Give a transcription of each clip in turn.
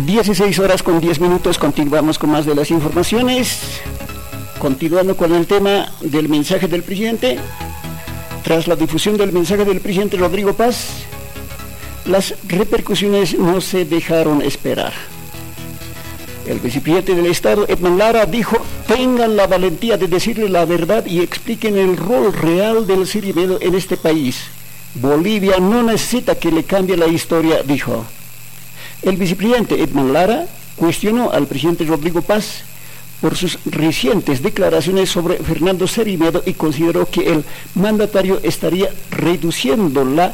16:10, continuamos con más de las informaciones. Continuando con el tema del mensaje del presidente, tras la difusión del mensaje del presidente Rodrigo Paz, las repercusiones no se dejaron esperar. El vicepresidente del Estado, Edman Lara, dijo: tengan la valentía de decirle la verdad y expliquen el rol real del Cerimedo en este país. Bolivia no necesita que le cambie la historia, dijo. El vicepresidente Edman Lara cuestionó al presidente Rodrigo Paz por sus recientes declaraciones sobre Fernando Cerimedo y consideró que el mandatario estaría reduciendo la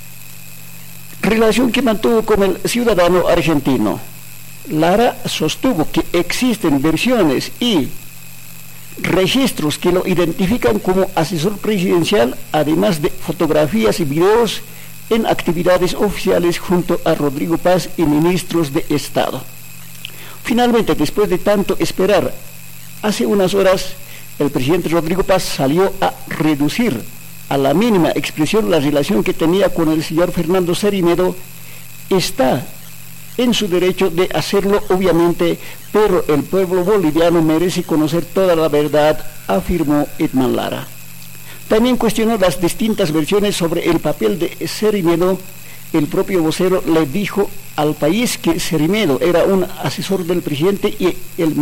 relación que mantuvo con el ciudadano argentino. Lara sostuvo que existen versiones y registros que lo identifican como asesor presidencial, además de fotografías y videos en actividades oficiales junto a Rodrigo Paz y ministros de Estado. Finalmente, después de tanto esperar, hace unas horas el presidente Rodrigo Paz salió a reducir a la mínima expresión la relación que tenía con el señor Fernando Cerimedo. Está en su derecho de hacerlo, obviamente, pero el pueblo boliviano merece conocer toda la verdad, afirmó Edman Lara. También cuestionó las distintas versiones sobre el papel de Cerimedo. El propio vocero le dijo al país que Cerimedo era un asesor del presidente y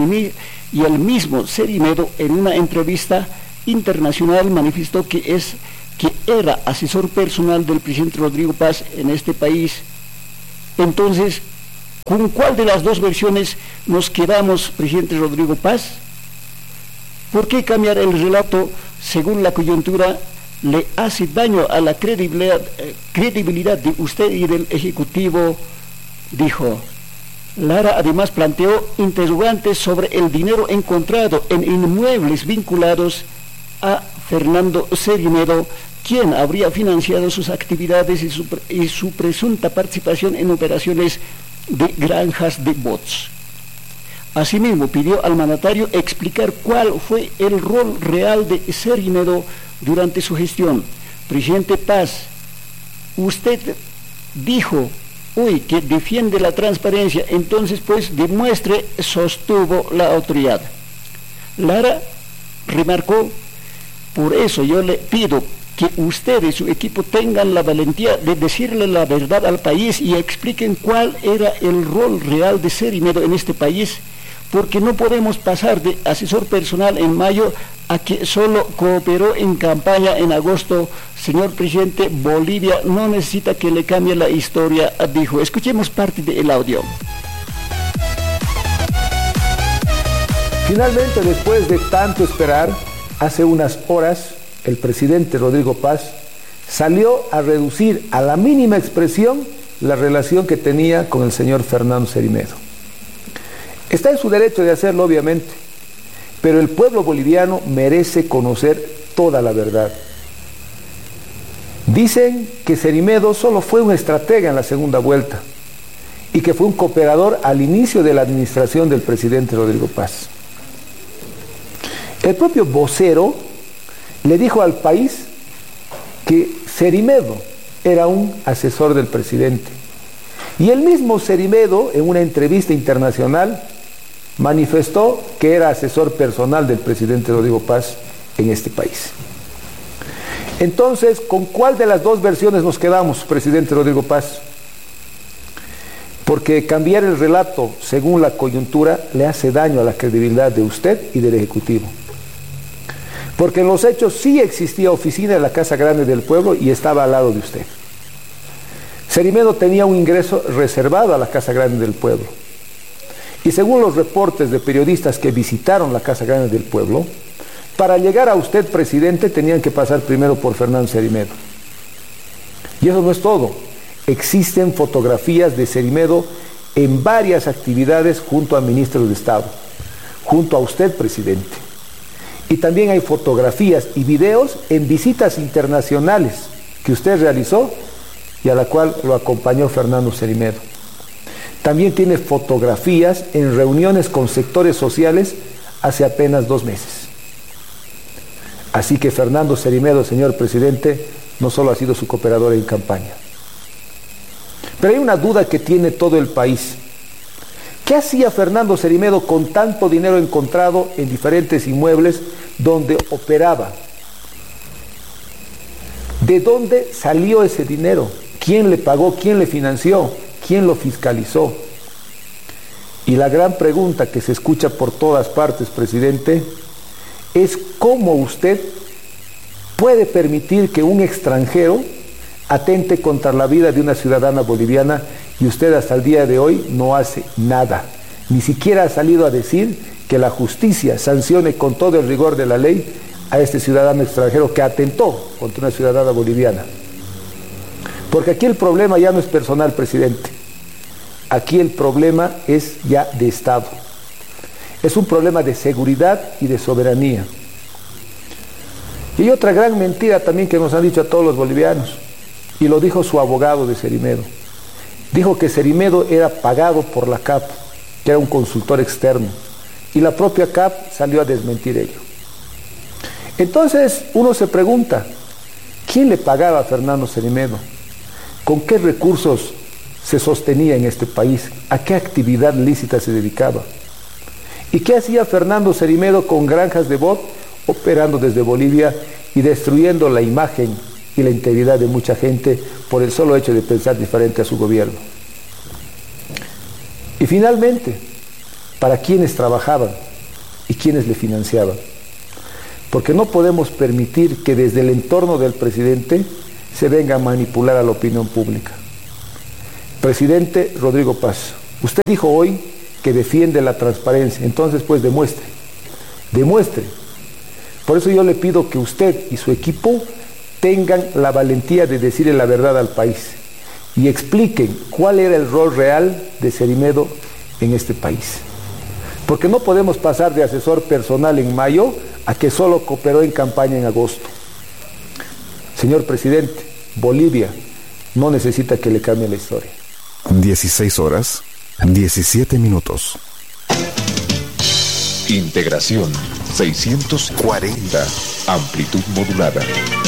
el mismo Cerimedo en una entrevista internacional manifestó que era asesor personal del presidente Rodrigo Paz en este país. Entonces, ¿con cuál de las dos versiones nos quedamos, presidente Rodrigo Paz? ¿Por qué cambiar el relato según la coyuntura le hace daño a la credibilidad de usted y del Ejecutivo? Dijo. Lara además planteó interrogantes sobre el dinero encontrado en inmuebles vinculados a Fernando Cerimedo, quien habría financiado sus actividades y su presunta participación en operaciones de granjas de bots. Asimismo, pidió al mandatario explicar cuál fue el rol real de Cerimedo durante su gestión. Presidente Paz, usted dijo hoy que defiende la transparencia, entonces pues demuestre, sostuvo la autoridad. Lara remarcó: por eso yo le pido que usted y su equipo tengan la valentía de decirle la verdad al país y expliquen cuál era el rol real de Cerimedo en este país, porque no podemos pasar de asesor personal en mayo a que solo cooperó en campaña en agosto. Señor presidente, Bolivia no necesita que le cambie la historia, dijo. Escuchemos parte del audio. Finalmente, después de tanto esperar, hace unas horas, el presidente Rodrigo Paz salió a reducir a la mínima expresión la relación que tenía con el señor Fernando Cerimedo. Está en su derecho de hacerlo, obviamente, pero el pueblo boliviano merece conocer toda la verdad. Dicen que Cerimedo solo fue un estratega en la segunda vuelta y que fue un cooperador al inicio de la administración del presidente Rodrigo Paz. El propio vocero le dijo al país que Cerimedo era un asesor del presidente. Y el mismo Cerimedo, en una entrevista internacional, manifestó que era asesor personal del presidente Rodrigo Paz en este país. Entonces, ¿con cuál de las dos versiones nos quedamos, presidente Rodrigo Paz? Porque cambiar el relato según la coyuntura le hace daño a la credibilidad de usted y del Ejecutivo. Porque en los hechos sí existía oficina en la Casa Grande del Pueblo y estaba al lado de usted. Cerimedo tenía un ingreso reservado a la Casa Grande del Pueblo. Y según los reportes de periodistas que visitaron la Casa Grande del Pueblo, para llegar a usted, presidente, tenían que pasar primero por Fernando Cerimedo. Y eso no es todo. Existen fotografías de Cerimedo en varias actividades junto a ministros de Estado, junto a usted, presidente. Y también hay fotografías y videos en visitas internacionales que usted realizó y a la cual lo acompañó Fernando Cerimedo. También tiene fotografías en reuniones con sectores sociales hace apenas 2 meses. Así que Fernando Cerimedo, señor presidente, no solo ha sido su cooperador en campaña. Pero hay una duda que tiene todo el país. ¿Qué hacía Fernando Cerimedo con tanto dinero encontrado en diferentes inmuebles donde operaba? ¿De dónde salió ese dinero? ¿Quién le pagó? ¿Quién le financió? ¿Quién lo fiscalizó? Y la gran pregunta que se escucha por todas partes, presidente, es cómo usted puede permitir que un extranjero atente contra la vida de una ciudadana boliviana y usted hasta el día de hoy no hace nada. Ni siquiera ha salido a decir que la justicia sancione con todo el rigor de la ley a este ciudadano extranjero que atentó contra una ciudadana boliviana. Porque aquí el problema ya no es personal, presidente. Aquí el problema es ya de Estado. Es un problema de seguridad y de soberanía. Y hay otra gran mentira también que nos han dicho a todos los bolivianos, y lo dijo su abogado de Cerimedo. Dijo que Cerimedo era pagado por la CAP, que era un consultor externo, y la propia CAP salió a desmentir ello. Entonces uno se pregunta, ¿quién le pagaba a Fernando Cerimedo? ¿Con qué recursos se sostenía en este país? ¿A qué actividad lícita se dedicaba? ¿Y qué hacía Fernando Cerimedo con granjas de bot operando desde Bolivia y destruyendo la imagen y la integridad de mucha gente por el solo hecho de pensar diferente a su gobierno? Y finalmente, ¿para quiénes trabajaban y quiénes le financiaban? Porque no podemos permitir que desde el entorno del presidente se venga a manipular a la opinión pública. Presidente Rodrigo Paz, usted dijo hoy que defiende la transparencia, entonces pues demuestre. Por eso yo le pido que usted y su equipo tengan la valentía de decirle la verdad al país y expliquen cuál era el rol real de Cerimedo en este país. Porque no podemos pasar de asesor personal en mayo a que solo cooperó en campaña en agosto. Señor presidente, Bolivia no necesita que le cambie la historia. 16 horas, 17 minutos. Integración 640, amplitud modulada.